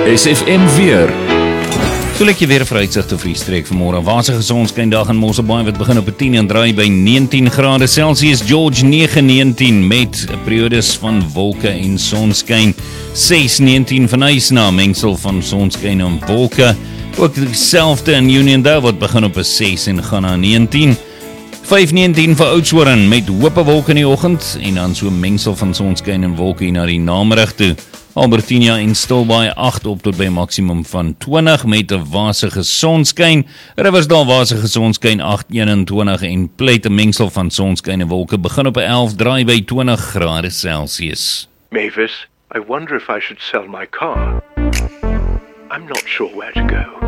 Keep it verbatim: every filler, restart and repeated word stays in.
S F M weer. So lyk jy weer vir uitsig te vriestreek vanmôre. Wasige sonskyn dag in Mosselbaai wat begin op tien en draai by negentien grade Celsius. George negen negentien met periodes van wolke en sonskyn. ses negentien van Eisna, mengsel van sonskyn en wolke. Ook dieselfde in Uniondale wat begin op ses en gaan na negentien. vyf negentien vir Oudtshoorn met hope wolke in die oggend en dan so mengsel van sonskyn en wolke na die namiddag toe. Albertina en Stilbaai agt op tot by maksimum van twintig met 'n wasige sonskyn. Riversdal wasige sonskyn agt eenentwintig en Pleit 'n mengsel van sonskyn en wolke begin op elf draai by twintig grade Celsius. Mavis, I wonder if I should sell my car. I'm not sure where to go.